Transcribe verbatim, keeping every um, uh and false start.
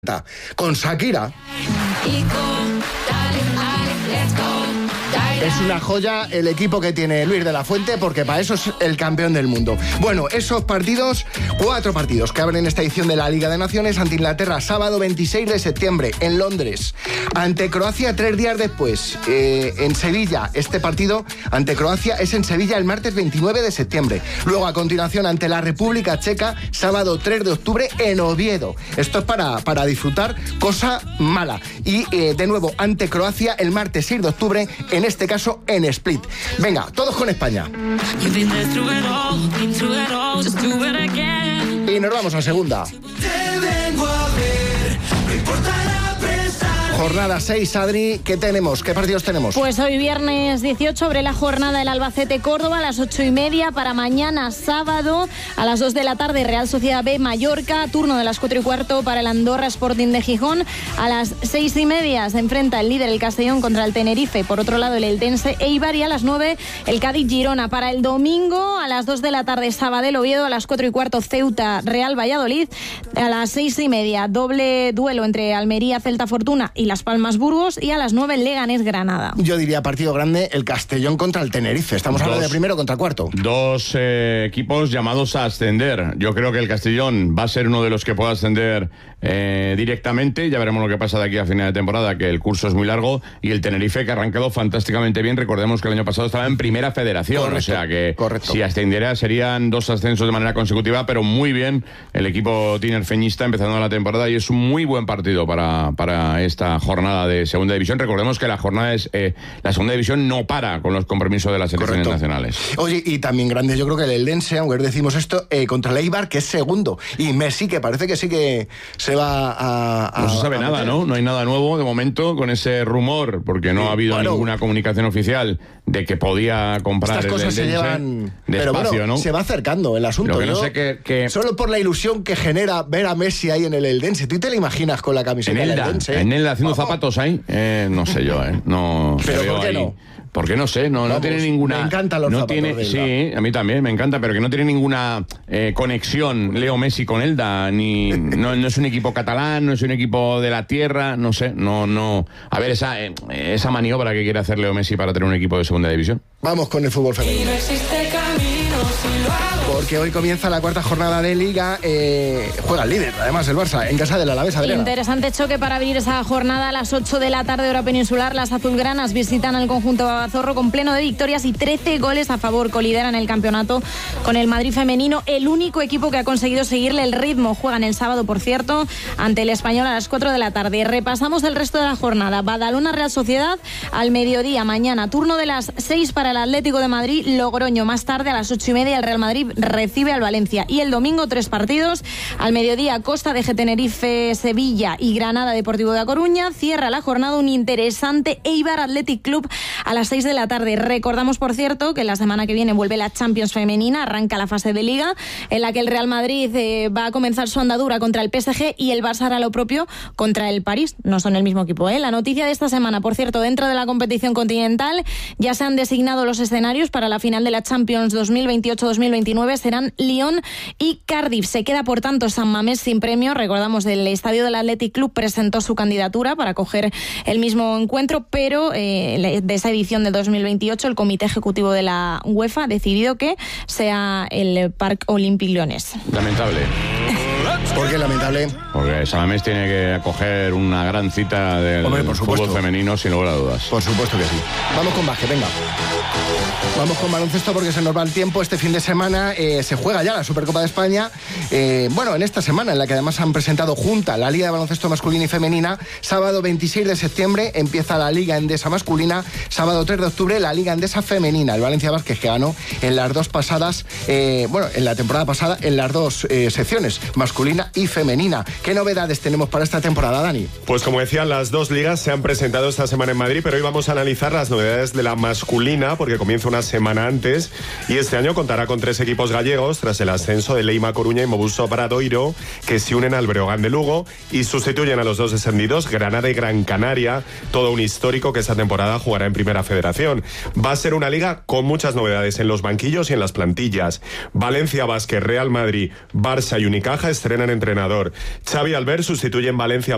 Con Shakira. Es una joya el equipo que tiene Luis de la Fuente, porque para eso es el campeón del mundo. Bueno, esos partidos, cuatro partidos que abren esta edición de la Liga de Naciones. Ante Inglaterra, sábado veintiséis de septiembre, en Londres. Ante Croacia, tres días después, eh, en Sevilla. Este partido ante Croacia es en Sevilla el martes veintinueve de septiembre. Luego, a continuación, ante la República Checa, sábado tres de octubre, en Oviedo. Esto es para, para disfrutar, cosa mala. Y, eh, de nuevo, ante Croacia, el martes seis de octubre, en este caso en Split. Venga, todos con España. Y nos vamos a segunda. Jornada seis, Adri, ¿qué tenemos? ¿Qué partidos tenemos? Pues hoy viernes dieciocho abre la jornada el Albacete-Córdoba a las ocho y media. Para mañana sábado a las dos de la tarde Real Sociedad B Mallorca, turno de las cuatro y cuarto para el Andorra Sporting de Gijón. A las seis y media se enfrenta el líder el Castellón contra el Tenerife, por otro lado el Eldense Eibar, y a las nueve el Cádiz Girona. Para el domingo a las dos de la tarde Sabadell Oviedo, a las cuatro y cuarto Ceuta Real Valladolid, a las seis y media doble duelo entre Almería Celta Fortuna y Las Palmas Burgos, y a las nueve Leganés Granada. Yo diría partido grande el Castellón contra el Tenerife. Estamos dos, hablando de primero contra cuarto. Dos eh, equipos llamados a ascender. Yo creo que el Castellón va a ser uno de los que pueda ascender eh, directamente. Ya veremos lo que pasa de aquí a final de temporada, que el curso es muy largo. Y el Tenerife, que ha arrancado fantásticamente bien. Recordemos que el año pasado estaba en primera federación. Correcto, o sea que correcto. Si ascendiera serían dos ascensos de manera consecutiva, pero muy bien el equipo tinerfeñista empezando la temporada, y es un muy buen partido para, para esta jornada de segunda división. Recordemos que la jornada es eh, la segunda división no para con los compromisos de las selecciones correcto. nacionales. Oye, y también grande, yo creo que el Eldense, aunque decimos esto, eh, contra el Eibar, que es segundo, y Messi, que parece que sí que se va a... a no se sabe a nada, meter. ¿no? No hay nada nuevo de momento con ese rumor, porque no sí, ha habido bueno, ninguna comunicación oficial de que podía comprar estas el cosas Eldense. Se llevan... Despacio, pero bueno, ¿no? Se va acercando el asunto. Lo que no yo, sé que, que... Solo por la ilusión que genera ver a Messi ahí en el Eldense. ¿Tú te lo imaginas con la camiseta en del Elda, Eldense? En Elda haciendo Ojo. zapatos ahí, eh, no sé yo, ¿eh? No. ¿Pero por qué ahí. no? Porque no sé, no, Vamos, no tiene ninguna... me encantan los no zapatos tiene, de Elda. Sí, a mí también, me encanta, pero que no tiene ninguna eh, conexión Leo Messi con Elda, ni no, no es un equipo catalán, no es un equipo de la tierra, no sé, no, no... A ver, esa, eh, esa maniobra que quiere hacer Leo Messi para tener un equipo de segunda división. Vamos con el fútbol femenino. No existe camino si lo hago. Porque hoy comienza la cuarta jornada de Liga, eh, juega el líder, además el Barça, en casa del Alavés, Adriana. Interesante choque para abrir esa jornada a las ocho de la tarde, hora peninsular. Las azulgranas visitan al conjunto Babazorro con pleno de victorias y trece goles a favor. Colideran el campeonato con el Madrid femenino, el único equipo que ha conseguido seguirle el ritmo. Juegan el sábado, por cierto, ante el Español a las cuatro de la tarde. Repasamos el resto de la jornada. Badalona Real Sociedad al mediodía mañana. Turno de las seis para el Atlético de Madrid. Logroño más tarde a las ocho y media el Real Madrid recibe al Valencia. Y el domingo tres partidos. Al mediodía Costa de G Tenerife, Sevilla y Granada Deportivo de A Coruña. Cierra la jornada un interesante Eibar Athletic Club a las seis de la tarde. Recordamos, por cierto, que la semana que viene vuelve la Champions femenina, arranca la fase de Liga, en la que el Real Madrid eh, va a comenzar su andadura contra el P S G y el Barça hará lo propio contra el París. No son el mismo equipo, ¿eh? La noticia de esta semana, por cierto, dentro de la competición continental ya se han designado los escenarios para la final de la Champions dos mil veintiocho dos mil veintinueve. Serán Lyon y Cardiff. Se queda, por tanto, San Mamés sin premio. Recordamos, el estadio del Athletic Club presentó su candidatura para coger el mismo encuentro, pero eh, de esa edición de dos mil veintiocho el Comité Ejecutivo de la UEFA ha decidido que sea el Parc Olympique Lyonnais. Lamentable. ¿Por qué lamentable? Porque San Mamés tiene que acoger una gran cita del Hombre, por fútbol supuesto. femenino, sin lugar a dudas. Por supuesto que sí. Vamos con básquet, venga. Vamos con baloncesto porque se nos va el tiempo. Este fin de semana eh, se juega ya la Supercopa de España. Eh, bueno, en esta semana en la que además han presentado junta la Liga de Baloncesto Masculina y Femenina. Sábado veintiséis de septiembre empieza la Liga Endesa Masculina. Sábado tres de octubre la Liga Endesa Femenina. El Valencia Vázquez, que ganó en las dos pasadas, eh, bueno, en la temporada pasada, en las dos eh, secciones, masculina y femenina. ¿Qué novedades tenemos para esta temporada, Dani? Pues como decían, las dos ligas se han presentado esta semana en Madrid, pero hoy vamos a analizar las novedades de la masculina, porque comienza una semana antes, y este año contará con tres equipos gallegos tras el ascenso de Leima Coruña y Mobuso Obradoiro, que se unen al Breogán de Lugo y sustituyen a los dos descendidos, Granada y Gran Canaria, todo un histórico que esta temporada jugará en Primera Federación. Va a ser una liga con muchas novedades en los banquillos y en las plantillas. Valencia Basket, Real Madrid, Barça y Unicaja estrenan entrenador. Xavi Albert sustituye en Valencia